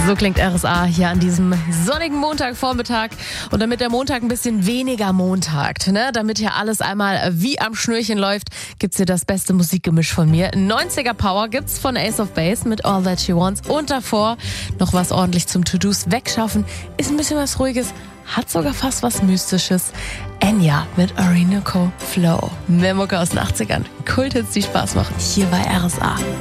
So klingt RSA hier an diesem sonnigen Montagvormittag. Und damit der Montag ein bisschen weniger montagt, ne? Damit hier alles einmal wie am Schnürchen läuft, gibt's hier das beste Musikgemisch von mir. 90er Power gibt's von Ace of Base mit All That She Wants. Und davor noch was ordentlich zum To-Dos wegschaffen. Ist ein bisschen was Ruhiges, hat sogar fast was Mystisches. Enya mit Orinoco Flow. Mehr Mucke aus den 80ern. Kulthits, die Spaß machen. Hier bei RSA.